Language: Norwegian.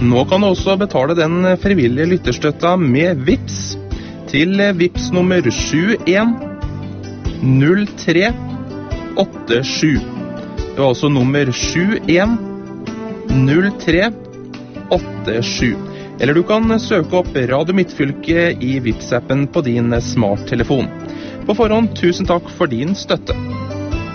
Nå kan du også betale den frivillige lytterstøtta med Vipps til Vipps nummer 710387. Det var altså nummer 710387. Eller du kan søke opp Radio Midtfylke i Vipps-appen på din smarttelefon. På forhånd, tusen takk for din støtte.